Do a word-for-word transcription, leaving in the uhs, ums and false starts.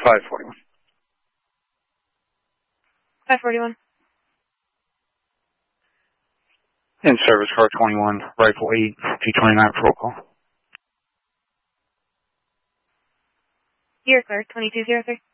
five forty-one. five forty-one. In service car twenty-one, rifle eight, G twenty-nine for roll call. You're clear, twenty-two zero three.